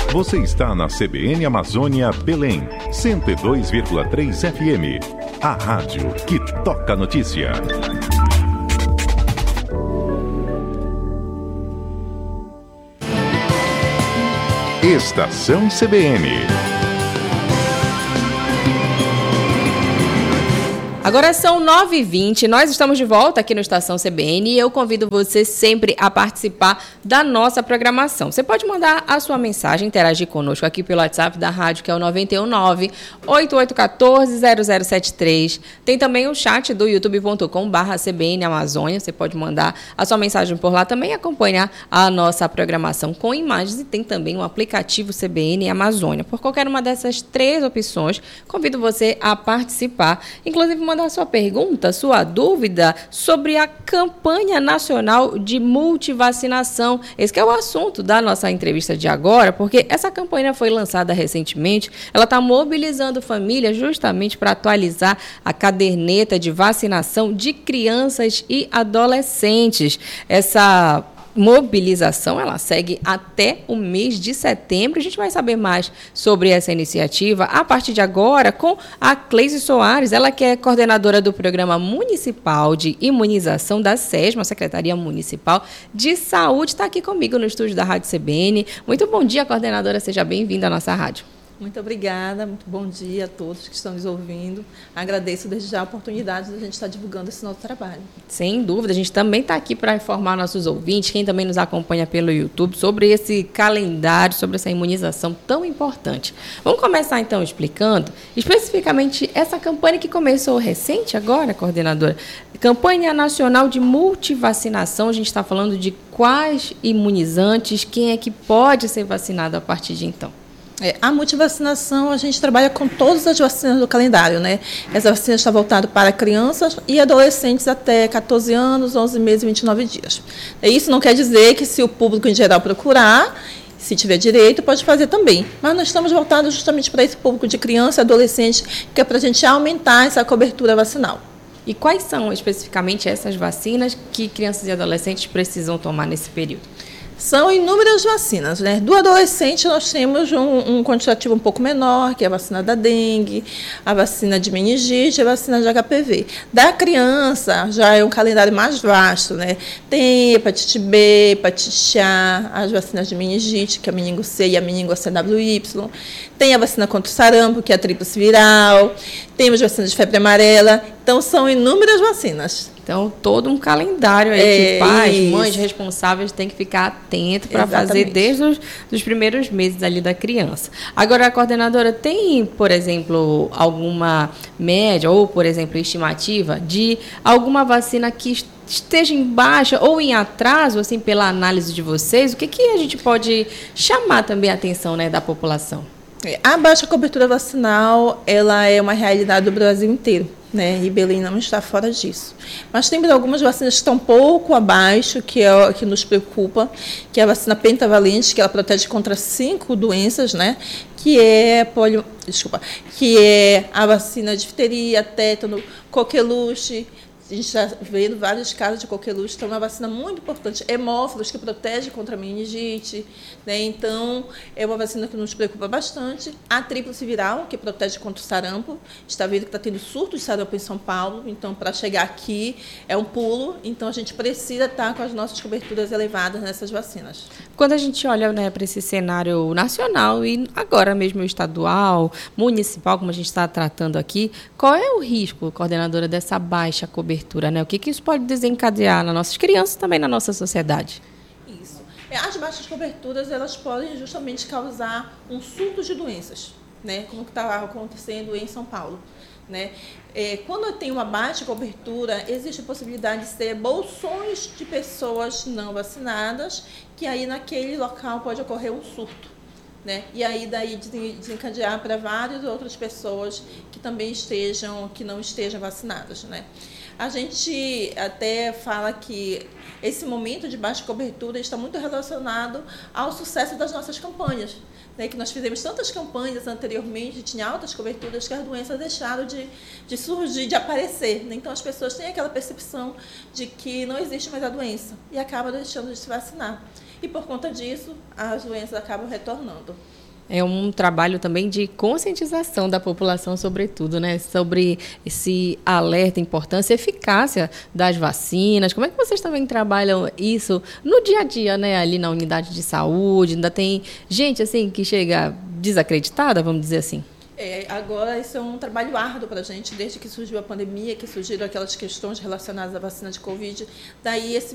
Você está na CBN Amazônia Belém, 102,3 FM. A rádio que toca notícia. Estação CBN. Agora são 9h20, nós estamos de volta aqui no Estação CBN e eu convido você sempre a participar da nossa programação. Você pode mandar a sua mensagem, interagir conosco aqui pelo WhatsApp da rádio, que é o 919-8814-0073. Tem também o chat do youtube.com/CBN Amazônia. Você pode mandar a sua mensagem por lá também e acompanhar a nossa programação com imagens. E tem também o aplicativo CBN Amazônia. Por qualquer uma dessas três opções, convido você a participar. Inclusive, mandar sua pergunta, sua dúvida sobre a campanha nacional de multivacinação. Esse que é o assunto da nossa entrevista de agora, porque essa campanha foi lançada recentemente. Ela está mobilizando famílias justamente para atualizar a caderneta de vacinação de crianças e adolescentes. Essa mobilização, ela segue até o mês de setembro. A gente vai saber mais sobre essa iniciativa a partir de agora com a Cleise Soares, ela que é coordenadora do Programa Municipal de Imunização da SESMA, Secretaria Municipal de Saúde, está aqui comigo no estúdio da Rádio CBN. Muito bom dia, coordenadora, seja bem-vinda à nossa rádio. Muito obrigada, muito bom dia a todos que estão nos ouvindo. Agradeço desde já a oportunidade de a gente estar divulgando esse nosso trabalho. Sem dúvida, a gente também está aqui para informar nossos ouvintes, quem também nos acompanha pelo YouTube, sobre esse calendário, sobre essa imunização tão importante. Vamos começar então explicando especificamente essa campanha que começou recente agora, coordenadora. Campanha Nacional de Multivacinação, a gente está falando de quais imunizantes, quem é que pode ser vacinado a partir de então? A multivacinação, a gente trabalha com todas as vacinas do calendário, né? Essa vacina está voltada para crianças e adolescentes até 14 anos, 11 meses e 29 dias. Isso não quer dizer que se o público em geral procurar, se tiver direito, pode fazer também. Mas nós estamos voltados justamente para esse público de criança e adolescente, que é para a gente aumentar essa cobertura vacinal. E quais são especificamente essas vacinas que crianças e adolescentes precisam tomar nesse período? São inúmeras vacinas, né? Do adolescente, nós temos um quantitativo um pouco menor, que é a vacina da dengue, a vacina de meningite e a vacina de HPV. Da criança, já é um calendário mais vasto, né? Tem hepatite B, hepatite A, as vacinas de meningite, que é a meningo C e a meningo CWY. Tem a vacina contra o sarampo, que é a tríplice viral. Temos vacinas de febre amarela. Então, são inúmeras vacinas. Então, todo um calendário aí que pais, mães responsáveis têm que ficar atentos para fazer desde os primeiros meses ali da criança. Agora, a coordenadora tem, por exemplo, alguma média ou, por exemplo, estimativa de alguma vacina que esteja em baixa ou em atraso, assim, pela análise de vocês? O que a gente pode chamar também a atenção, né, da população? A baixa cobertura vacinal, ela é uma realidade do Brasil inteiro, né? E Belém não está fora disso. Mas tem algumas vacinas que estão um pouco abaixo, que é o que nos preocupa, que é a vacina pentavalente, que ela protege contra 5 doenças, né? Que é a vacina de difteria, tétano, coqueluche. A gente está vendo vários casos de coqueluche, então é uma vacina muito importante. Hemófilos, que protege contra a meningite, né? Então, é uma vacina que nos preocupa bastante. A tríplice viral, que protege contra o sarampo. Está vendo que está tendo surto de sarampo em São Paulo, então, para chegar aqui é um pulo. Então, a gente precisa estar com as nossas coberturas elevadas nessas vacinas. Quando a gente olha, né, para esse cenário nacional e agora mesmo estadual, municipal, como a gente está tratando aqui, qual é o risco, coordenadora, dessa baixa cobertura? Né? O que isso pode desencadear nas nossas crianças e também na nossa sociedade? Isso. As baixas coberturas, elas podem justamente causar um surto de doenças, né? Como que está acontecendo em São Paulo, né? Quando tem uma baixa cobertura, existe a possibilidade de ter bolsões de pessoas não vacinadas, que aí naquele local pode ocorrer um surto, né? E aí daí desencadear para várias outras pessoas que também não estejam vacinadas, né? A gente até fala que esse momento de baixa cobertura está muito relacionado ao sucesso das nossas campanhas, né? Que nós fizemos tantas campanhas anteriormente, tinha altas coberturas, que as doenças deixaram de surgir, de aparecer, né? Então as pessoas têm aquela percepção de que não existe mais a doença e acabam deixando de se vacinar. e por conta disso as doenças acabam retornando. É um trabalho também de conscientização da população, sobretudo, né? Sobre esse alerta, importância e eficácia das vacinas. Como é que vocês também trabalham isso no dia a dia, né? Ali na unidade de saúde, ainda tem gente assim que chega desacreditada, vamos dizer assim? Agora, isso é um trabalho árduo para a gente, desde que surgiu a pandemia, que surgiram aquelas questões relacionadas à vacina de Covid. Daí, esse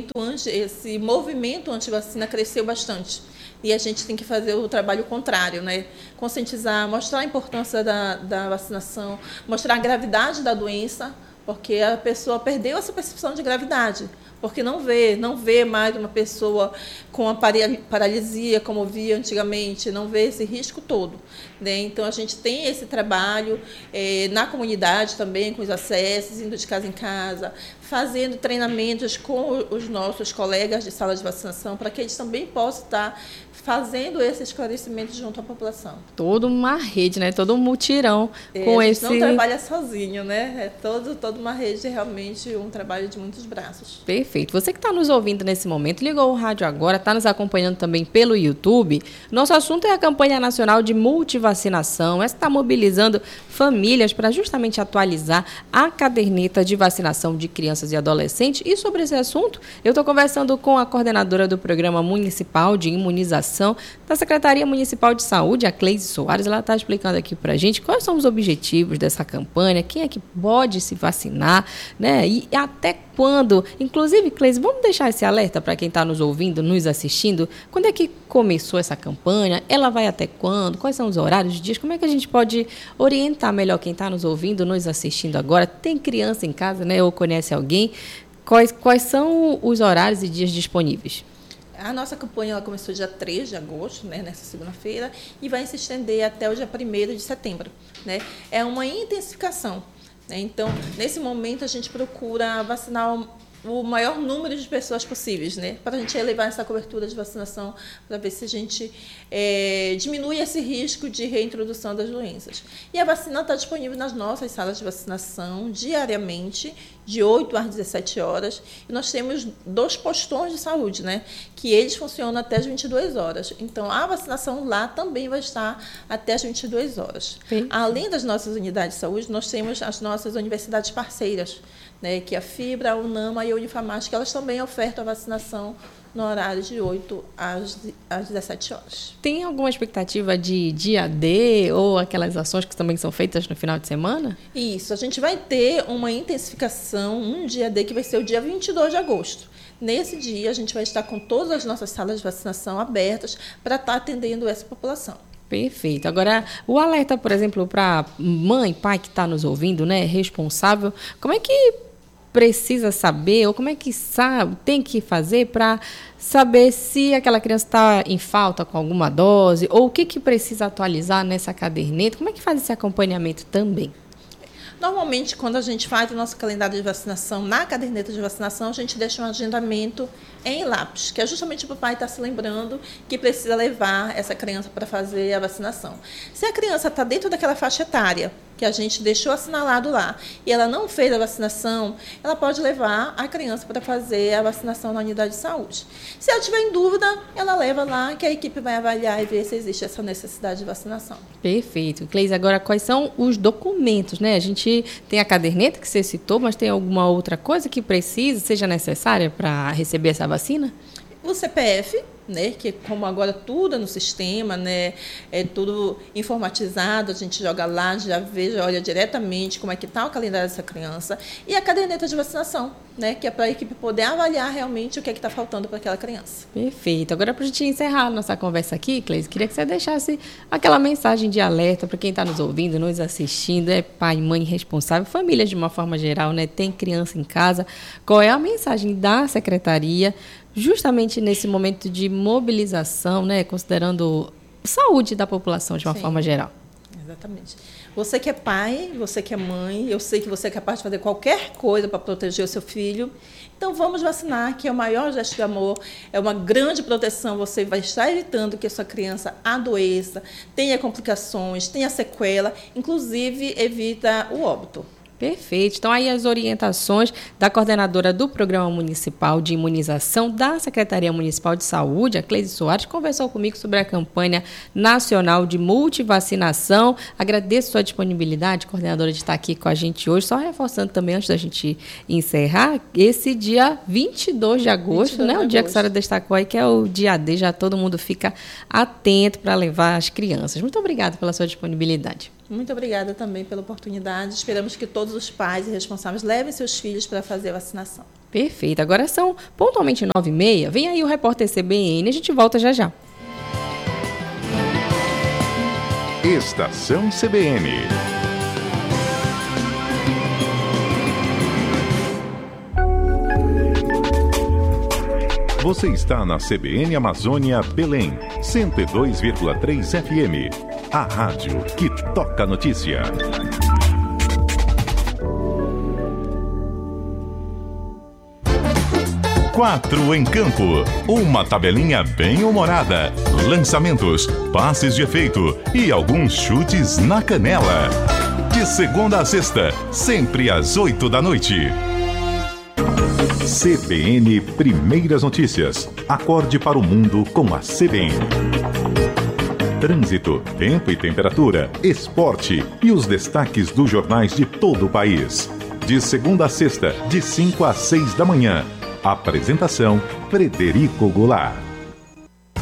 movimento anti-vacina cresceu bastante. E a gente tem que fazer o trabalho contrário, né? Conscientizar, mostrar a importância da vacinação, mostrar a gravidade da doença, porque a pessoa perdeu essa percepção de gravidade. Porque não vê mais uma pessoa com a paralisia, como via antigamente, não vê esse risco todo, né? Então, a gente tem esse trabalho na comunidade também, com os acessos, indo de casa em casa, fazendo treinamentos com os nossos colegas de sala de vacinação, para que eles também possam estar fazendo esse esclarecimento junto à população. Toda uma rede, né? Todo um mutirão com a gente esse... não trabalha sozinho, né? É toda uma rede, realmente um trabalho de muitos braços. Perfeito. Você que está nos ouvindo nesse momento, ligou o rádio agora, está nos acompanhando também pelo YouTube. Nosso assunto é a campanha nacional de multivacinação. Essa está mobilizando famílias para justamente atualizar a caderneta de vacinação de crianças e adolescentes. E sobre esse assunto, eu estou conversando com a coordenadora do Programa Municipal de Imunização da Secretaria Municipal de Saúde, a Cleise Soares. Ela está explicando aqui para a gente quais são os objetivos dessa campanha, quem é que pode se vacinar, né? E até quando. Inclusive, Cleise, vamos deixar esse alerta para quem está nos ouvindo, nos assistindo. Quando é que começou essa campanha? Ela vai até quando? Quais são os horários, os dias? Como é que a gente pode orientar melhor quem está nos ouvindo, nos assistindo agora? Tem criança em casa, né? Ou conhece alguém? Quais são os horários e dias disponíveis? A nossa campanha ela começou dia 3 de agosto, né, nessa segunda-feira, e vai se estender até o dia 1º de setembro. Né? É uma intensificação. Né? Então, nesse momento, a gente procura vacinar o maior número de pessoas possíveis, né? Para a gente elevar essa cobertura de vacinação, para ver se a gente diminui esse risco de reintrodução das doenças. E a vacina está disponível nas nossas salas de vacinação diariamente, de 8 às 17 horas. E nós temos 2 postões de saúde, né? Que eles funcionam até as 22 horas. Então, a vacinação lá também vai estar até as 22 horas. Sim. Além das nossas unidades de saúde, nós temos as nossas universidades parceiras, né, que é a Fibra, a UNAMA e a Unifarmate, que elas também ofertam a vacinação no horário de 8 às 17 horas. Tem alguma expectativa de dia D ou aquelas ações que também são feitas no final de semana? Isso, a gente vai ter uma intensificação, um dia D, que vai ser o dia 22 de agosto. Nesse dia, a gente vai estar com todas as nossas salas de vacinação abertas para estar atendendo essa população. Perfeito. Agora, o alerta, por exemplo, para mãe, pai que está nos ouvindo, né, responsável, como é que precisa saber, ou como é que sabe, tem que fazer para saber se aquela criança está em falta com alguma dose, ou o que precisa atualizar nessa caderneta? Como é que faz esse acompanhamento também? Normalmente, quando a gente faz o nosso calendário de vacinação, na caderneta de vacinação, a gente deixa um agendamento em lápis, que é justamente para o pai estar se lembrando que precisa levar essa criança para fazer a vacinação. Se a criança está dentro daquela faixa etária que a gente deixou assinalado lá e ela não fez a vacinação, ela pode levar a criança para fazer a vacinação na unidade de saúde. Se ela tiver em dúvida, ela leva lá, que a equipe vai avaliar e ver se existe essa necessidade de vacinação. Perfeito. Cleise, agora quais são os documentos, né? A gente tem a caderneta que você citou, mas tem alguma outra coisa que precisa, seja necessária para receber essa vacina? O CPF, né, que como agora tudo é no sistema, né, é tudo informatizado, a gente joga lá, já vê, já olha diretamente como é que está o calendário dessa criança, e a caderneta de vacinação, né, que é para a equipe poder avaliar realmente o que é que está faltando para aquela criança. Perfeito. Agora, para a gente encerrar a nossa conversa aqui, Cleise, queria que você deixasse aquela mensagem de alerta para quem está nos ouvindo, nos assistindo, é pai, mãe responsável, famílias de uma forma geral, né, tem criança em casa. Qual é a mensagem da Secretaria justamente nesse momento de mobilização, né, considerando saúde da população de uma forma geral? Exatamente. Você que é pai, você que é mãe, eu sei que você é capaz de fazer qualquer coisa para proteger o seu filho. Então, vamos vacinar, que é o maior gesto de amor, é uma grande proteção. Você vai estar evitando que a sua criança adoeça, tenha complicações, tenha sequela, inclusive evita o óbito. Perfeito. Então, aí as orientações da coordenadora do Programa Municipal de Imunização da Secretaria Municipal de Saúde, a Cleide Soares, conversou comigo sobre a campanha nacional de multivacinação. Agradeço sua disponibilidade, coordenadora, de estar aqui com a gente hoje. Só reforçando também, antes da gente encerrar, esse dia 22 de agosto, né? O dia que a senhora destacou aí, que é o dia D, já todo mundo fica atento para levar as crianças. Muito obrigada pela sua disponibilidade. Muito obrigada também pela oportunidade. Esperamos que todos os pais e responsáveis levem seus filhos para fazer a vacinação. Perfeito. Agora são pontualmente 9h30. Vem aí o repórter CBN. A gente volta já já. Estação CBN. Você está na CBN Amazônia Belém, 102,3 FM. A rádio que toca a notícia. Quatro em campo. Uma tabelinha bem humorada. Lançamentos, passes de efeito e alguns chutes na canela. De segunda a sexta, sempre às 20h. CBN Primeiras Notícias. Acorde para o mundo com a CBN. Trânsito, tempo e temperatura, esporte e os destaques dos jornais de todo o país. De segunda a sexta, de 5 às 6 da manhã. Apresentação: Frederico Goulart.